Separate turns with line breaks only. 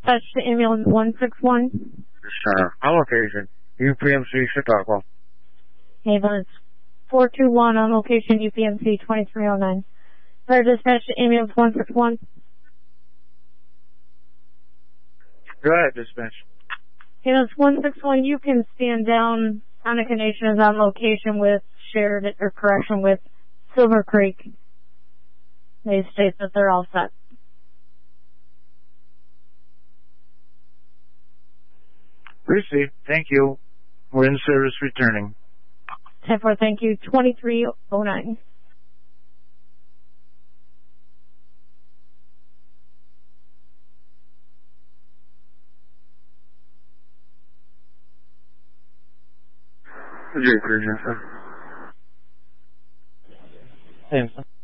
dispatch to ambulance 161.
Sure. On location, UPMC Chautauqua.
Ambulance 421 on location, UPMC 2309. Fire dispatch to ambulance 161.
Go ahead, dispatch.
Ambulance 161, you can stand down. Sonic Nation is on location with with Silver Creek. They state that they're all set.
Received. Thank you. We're in service returning.
10-4, thank you. 2309.
J. Bridger, sir.
Hey,